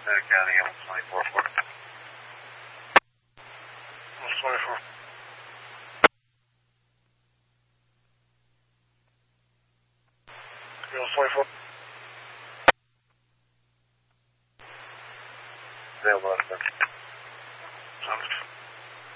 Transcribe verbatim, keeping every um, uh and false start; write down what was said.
Center County, M twenty-four four. M twenty-four. M twenty-four. Available, sir.